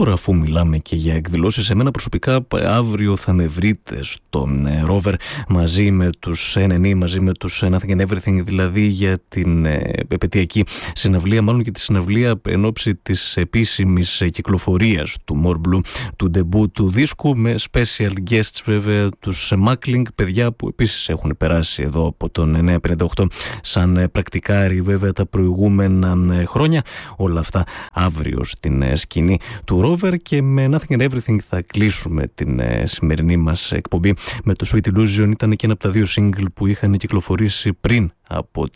Τώρα, αφού μιλάμε και για εκδηλώσεις, εμένα προσωπικά αύριο θα με βρείτε στον Rover μαζί με τους NNE, μαζί με τους Nothing and Everything, δηλαδή για την επαιτειακή συναυλία, μάλλον και τη συναυλία εν ώψη της επίσημης κυκλοφορίας του More Blue, του ντεμπού του δίσκου, με special guests βέβαια, τους Mackling, παιδιά που επίσης έχουν περάσει εδώ από τον 958 σαν πρακτικάρι βέβαια τα προηγούμενα χρόνια. Όλα αυτά αύριο στην σκηνή του Rover, και με Nothing and Everything θα κλείσουμε την σημερινή μας εκπομπή με το Sweet Illusion. Ήταν και ένα από τα δύο single που είχαν κυκλοφορήσει πριν από